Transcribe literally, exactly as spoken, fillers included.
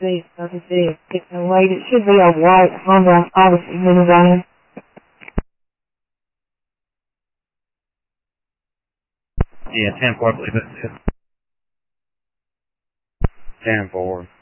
see. I can see it. It's a white. It should be a white Honda Odyssey minivan. Yeah, ten four, I believe it's ten four.